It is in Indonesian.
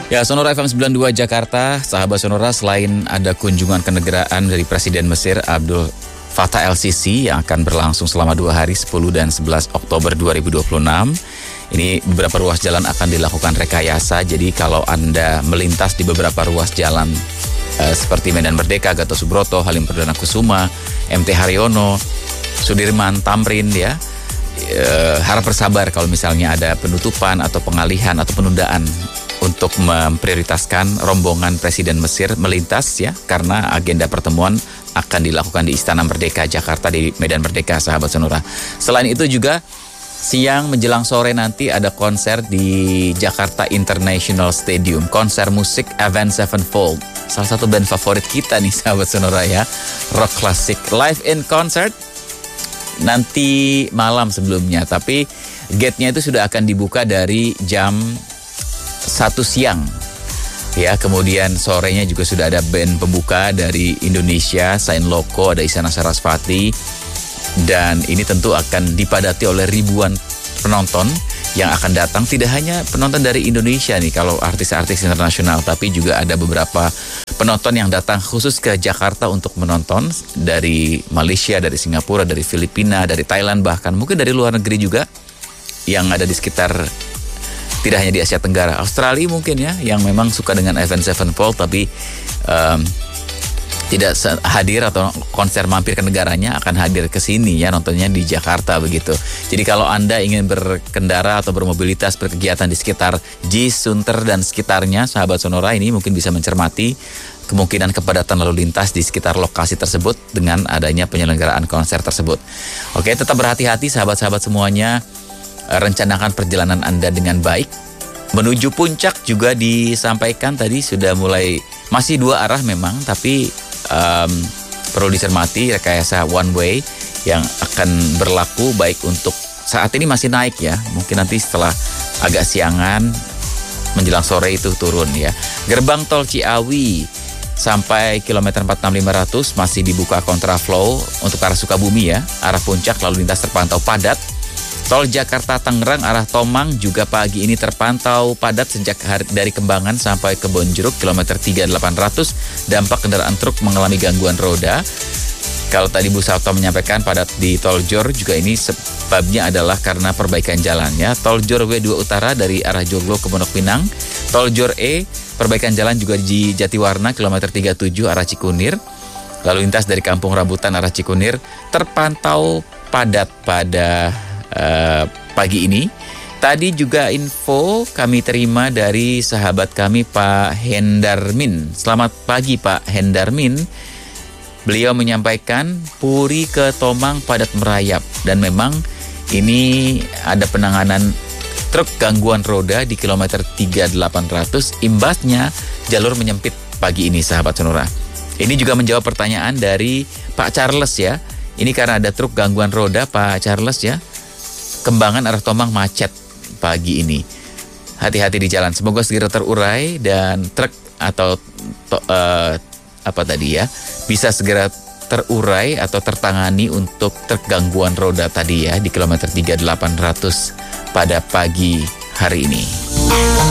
Ya, Sonora FM 92 Jakarta, sahabat Sonora, selain ada kunjungan kenegaraan dari Presiden Mesir Abdul Fattah el-Sisi yang akan berlangsung selama 2 hari 10 dan 11 Oktober 2026. Ini beberapa ruas jalan akan dilakukan rekayasa, jadi kalau Anda melintas di beberapa ruas jalan seperti Medan Merdeka, Gatot Subroto, Halim Perdana Kusuma, MT Haryono, Sudirman, Tamrin ya, harap bersabar kalau misalnya ada penutupan atau pengalihan atau penundaan untuk memprioritaskan rombongan Presiden Mesir melintas ya, karena agenda pertemuan akan dilakukan di Istana Merdeka Jakarta di Medan Merdeka, sahabat Sonora. Selain itu juga siang menjelang sore nanti ada konser di Jakarta International Stadium, konser musik Avenged Sevenfold, salah satu band favorit kita nih sahabat Sonora ya, rock klasik, live in concert nanti malam sebelumnya, tapi gate-nya itu sudah akan dibuka dari jam 1 siang ya, kemudian sorenya juga sudah ada band pembuka dari Indonesia, Sain Loko, ada Isyana Sarasvati, dan ini tentu akan dipadati oleh ribuan penonton yang akan datang. Tidak hanya penonton dari Indonesia nih kalau artis-artis internasional, tapi juga ada beberapa penonton yang datang khusus ke Jakarta untuk menonton dari Malaysia, dari Singapura, dari Filipina, dari Thailand, bahkan mungkin dari luar negeri juga yang ada di sekitar, tidak hanya di Asia Tenggara, Australia mungkin ya, yang memang suka dengan Avenged Sevenfold tapi tidak hadir atau konser mampir ke negaranya, akan hadir ke sini ya, nontonnya di Jakarta begitu. Jadi kalau Anda ingin berkendara atau bermobilitas berkegiatan di sekitar JIS, Sunter dan sekitarnya, sahabat Sonora, ini mungkin bisa mencermati kemungkinan kepadatan lalu lintas di sekitar lokasi tersebut dengan adanya penyelenggaraan konser tersebut. Oke, tetap berhati-hati sahabat-sahabat semuanya, rencanakan perjalanan Anda dengan baik. Menuju puncak juga disampaikan tadi sudah mulai, masih 2 arah memang, tapi perlu dicermati rekayasa one way yang akan berlaku baik untuk saat ini masih naik ya, mungkin nanti setelah agak siangan menjelang sore itu turun ya. Gerbang tol Ciawi sampai kilometer 46500 masih dibuka kontraflow untuk arah Sukabumi ya, arah puncak lalu lintas terpantau padat. Tol Jakarta Tangerang arah Tomang juga pagi ini terpantau padat sejak dari Kembangan sampai ke Bonjeruk kilometer 3800, dampak kendaraan truk mengalami gangguan roda. Kalau tadi Bu Sabto menyampaikan padat di Tol Jor, juga ini sebabnya adalah karena perbaikan jalannya. Tol Jor W2 Utara dari arah Joglo ke Pondok Pinang, Tol Jor E perbaikan jalan juga di Jatiwarna kilometer 37 arah Cikunir. Lalu lintas dari Kampung Rambutan arah Cikunir terpantau padat pada pagi ini. Tadi juga info kami terima dari sahabat kami Pak Hendarmin. Selamat pagi Pak Hendarmin. Beliau menyampaikan Puri ke Tomang padat merayap, dan memang ini ada penanganan truk gangguan roda di kilometer 3800, imbasnya jalur menyempit pagi ini sahabat Sonora. Ini juga menjawab pertanyaan dari Pak Charles ya. Ini karena ada truk gangguan roda Pak Charles ya. Kembangan arah Tomang macet pagi ini. Hati-hati di jalan. Semoga segera terurai dan truk atau bisa segera terurai atau tertangani untuk truk gangguan roda tadi ya di kilometer 3800 pada pagi hari ini.